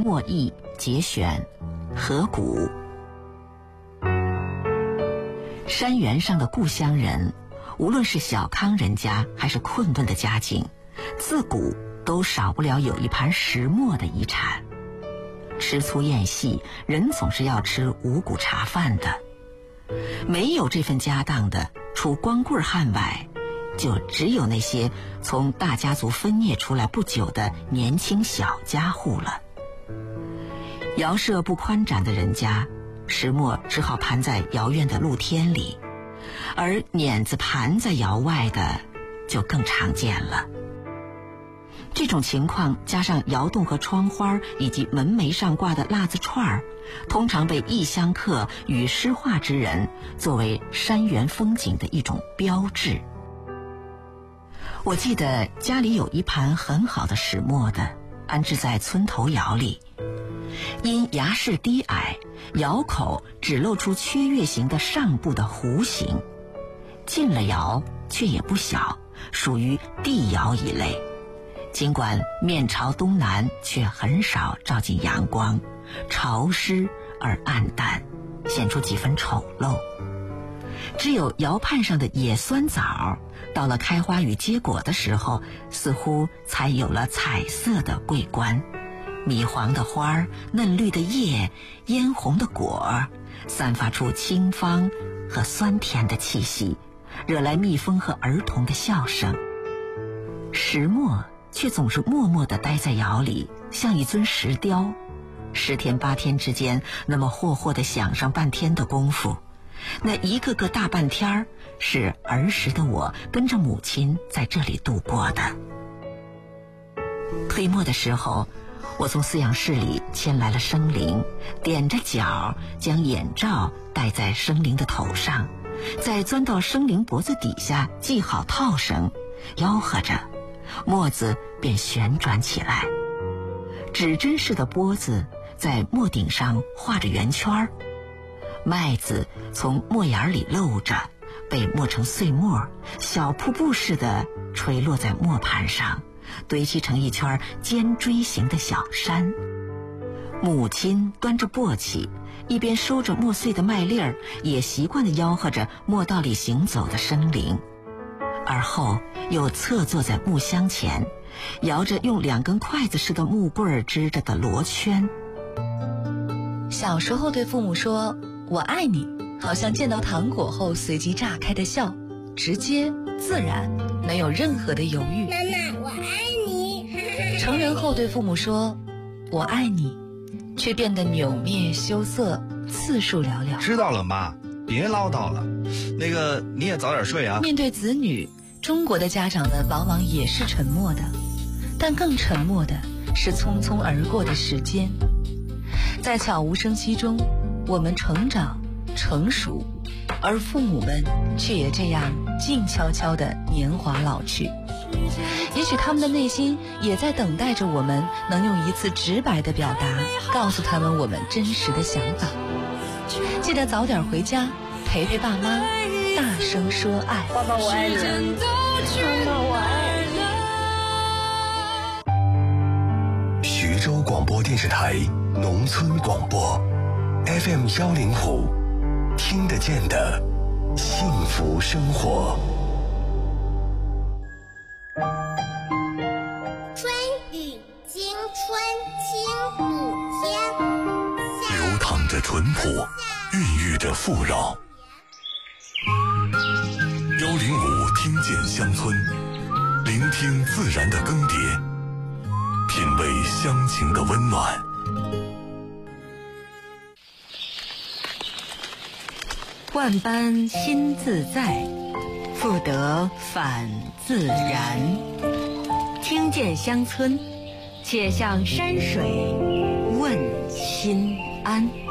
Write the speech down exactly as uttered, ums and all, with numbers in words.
墨义节选河谷。山原上的故乡人，无论是小康人家还是困顿的家境，自古都少不了有一盘石磨的遗产。吃粗咽细，人总是要吃五谷茶饭的。没有这份家当的，除光棍汉外，就只有那些从大家族分裂出来不久的年轻小家户了。窑舍不宽展的人家，石磨只好盘在窑院的露天里，而碾子盘在窑外的就更常见了。这种情况加上窑洞和窗花以及门楣上挂的蜡子串儿，通常被异乡客与诗画之人作为山原风景的一种标志。我记得家里有一盘很好的石磨的，安置在村头窑里。因崖势低矮，窑口只露出缺月形的上部的弧形，进了窑却也不小，属于地窑一类。尽管面朝东南，却很少照进阳光，潮湿而暗淡，显出几分丑陋。只有窑畔上的野酸枣，到了开花与结果的时候，似乎才有了彩色的桂冠。米黄的花，嫩绿的叶，嫣红的果，散发出清芳和酸甜的气息，惹来蜜蜂和儿童的笑声。石磨却总是默默地待在窑里，像一尊石雕。十天八天之间，那么霍霍地想上半天的功夫，那一个个大半天儿，是儿时的我跟着母亲在这里度过的。推磨的时候，我从饲养室里牵来了生铃，踮着脚将眼罩戴在生铃的头上，再钻到生铃脖子底下系好套绳，吆喝着，磨子便旋转起来。指针似的钵子在磨顶上画着圆圈，麦子从磨眼里漏着，被磨成碎末，小瀑布似的垂落在磨盘上，堆积成一圈尖锥形的小山。母亲端着簸箕，一边收着磨碎的麦粒儿，也习惯地吆喝着磨道里行走的生灵，而后又侧坐在木箱前，摇着用两根筷子似的木棍支着的罗圈。 小时候对父母说我爱你，好像见到糖果后随即炸开的笑，直接自然，没有任何的犹豫。 妈妈我爱你。 成人后对父母说我爱你，却变得扭灭羞涩，次数寥寥。 知道了妈，别唠叨了，那个你也早点睡啊。 面对子女，中国的家长们往往也是沉默的，但更沉默的是匆匆而过的时间。在悄无声息中，我们成长成熟，而父母们却也这样静悄悄地年华老去。也许他们的内心也在等待着我们能用一次直白的表达，告诉他们我们真实的想法。记得早点回家，陪陪爸妈，大声说爱。 爸爸我爱你，妈妈我爱你。徐州广播电视台农村广播 F M 幺零五，听得见的幸福生活。 春雨惊春清谷间， 流淌着淳朴，孕育着富饶。幺零五听见乡村，聆听自然的更迭，品味乡情的温暖。 万般心自在，复得返自然。听见乡村，且向山水问心安。